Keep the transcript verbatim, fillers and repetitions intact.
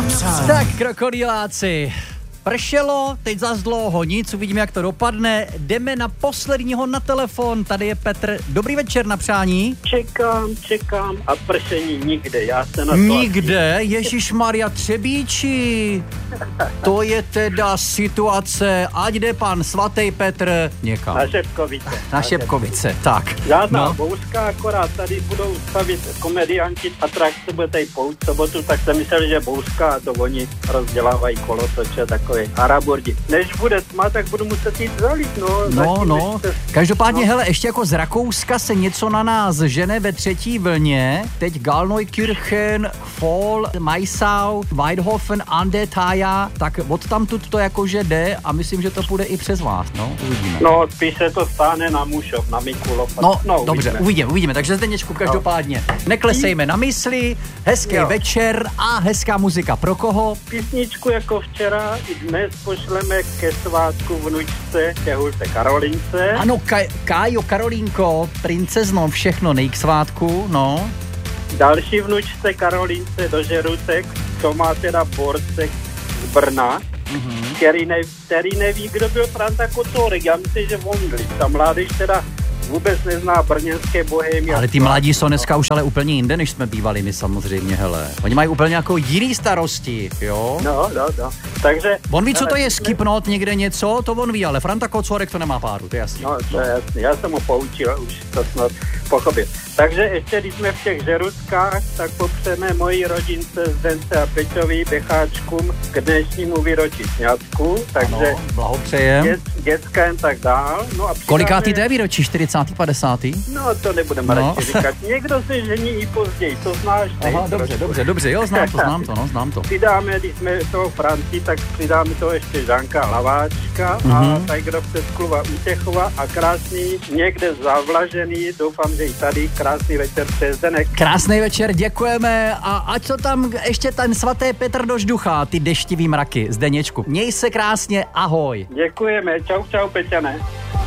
na přání. Tak, krokodýláci. Pršelo, teď zas dlouho nic, uvidíme, jak to dopadne. Jdeme na posledního na telefon, tady je Petr. Dobrý večer na přání. Čekám, čekám a pršení nikde, já se na to... Nikde? Ježišmarja, Třebíči. To je teda situace, ať jde pan svatý Petr někam. Na Šepkovice. Na Šepkovice, tak. Žádná no. Bouřka, akorát tady budou stavit komedianti, atrakce bude tady pouť sobotu, tak jsem myslel, že Bouřka a to oni rozdělávají kolotoče, takový arabordi. Než bude tma, tak budu muset jít zalít, no. No, no. Se... Každopádně, no. hele, ještě jako z Rakouska se něco na nás žene ve třetí vlně. Teď Galneukirchen, Fall, Maisau, Weidhofen, Andetaja, tak od tamtud to jakože jde a myslím, že to půjde i přes vás, no, uvidíme. No, spíš se to stáne na Mušov, na Mikulov. No, no dobře, uvidíme. uvidíme, uvidíme. Takže Zdeněčku, každopádně no. Neklesejme na mysli, hezký jo. večer a hezká muzika. Pro koho? Písničku jako včera i dnes pošleme ke svátku vnučce, ke hulce Karolince. Ano, Ka- Kájo, Karolínko, princezno, všechno nej k svátku, no. Další vnučce Karolince do Žerutek, to má teda borcek z Brna, mm-hmm. který, ne, který neví, kdo byl Franta Kocourek. Já myslím, že on ta mládež teda vůbec nezná brněnské bohémy. Ale ty mladí jsou dneska už ale úplně jinde, než jsme bývali my samozřejmě, hele. Oni mají úplně jako jiný starosti, jo? No, no, no. Takže... On ví, co to je skipnout někde něco, to on ví, ale Franta Kocourek to nemá páru, to je jasný. No, to je jasný, já jsem ho poučil, už to snad pochopil. Takže ještě, když jsme v těch Žerutkách, tak popřeme mojí rodince Zdence a Peťovi Becháčkům k dnešnímu výročí sňatku, takže... Ano, blahopřejem. Dět, děcka jen tak dál. No a přidáme... Kolikátý to je výročí? čtyřicátý, padesátý? No, to nebudeme no. radši říkat. Někdo se žení i později, to znáš. Aha, dobře, dobře, dobře, jo, znám to, znám to, no, znám to. Přidáme, když jsme toho Francii, tak přidáme toho ještě Žánka Laváčka mm-hmm. a Tigra Přeskluva Útěchova a krásný, někde zavlažený, doufám, že i tady, krásný večer přes Zdenek. Krásný večer, děkujeme a ať to tam ještě ten svatý Petr dožduchá, ty deštivý mraky, Zdeněčku. Měj se krásně, ahoj. Děkujeme, čau, čau, Peťane.